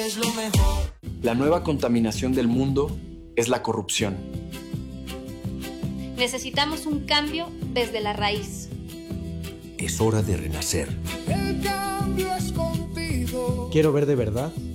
es lo mejor. La nueva contaminación del mundo es la corrupción. Necesitamos un cambio desde la raíz. Es hora de renacer. El cambio es contigo. Quiero ver de verdad